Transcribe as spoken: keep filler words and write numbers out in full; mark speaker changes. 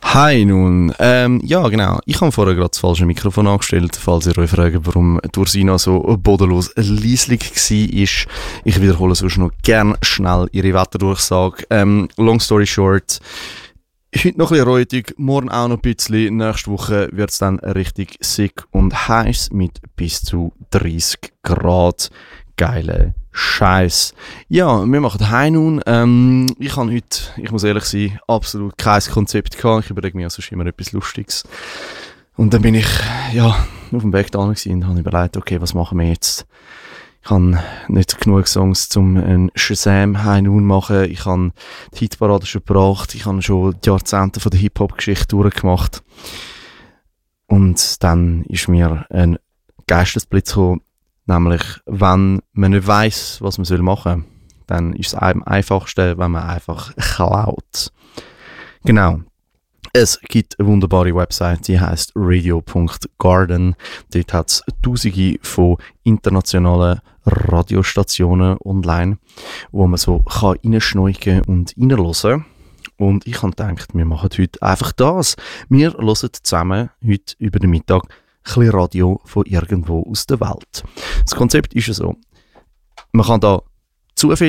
Speaker 1: Hi nun, ähm, ja genau, ich habe vorher gerade das falsche Mikrofon angestellt, falls ihr euch fragt, warum die Ursina so bodenlos leislich war. Ich wiederhole sonst noch gerne schnell ihre Wetterdurchsage. Ähm, long story short, heute noch ein bisschen räudig, morgen auch noch ein bisschen, nächste Woche wird es dann richtig sick und heiß mit bis zu dreißig Grad. Geile Scheiß. Ja, wir machen heim nun. Ähm, ich habe heute, ich muss ehrlich sein, absolut kein Konzept gehabt. Ich überlege mir also immer etwas Lustiges. Und dann bin ich, ja, auf dem Weg da und habe überlegt, okay, was machen wir jetzt? Ich habe nicht genug Songs, um einen Shazam heim nun machen. Ich habe die Hitparade schon gebracht. Ich habe schon die Jahrzehnte von der Hip-Hop-Geschichte durchgemacht. Und dann ist mir ein Geistesblitz gekommen. Nämlich, wenn man nicht weiss, was man machen soll, dann ist es am einfachsten, wenn man einfach klaut. Genau. Es gibt eine wunderbare Website, die heisst radio punkt garden. Dort hat es tausende von internationalen Radiostationen online, wo man so reinschneuchen und reinhören kann. Und ich habe gedacht, wir machen heute einfach das. Wir hören zusammen heute über den Mittag ein bisschen Radio von irgendwo aus der Welt. Das Konzept ist ja so, man kann da zufinden,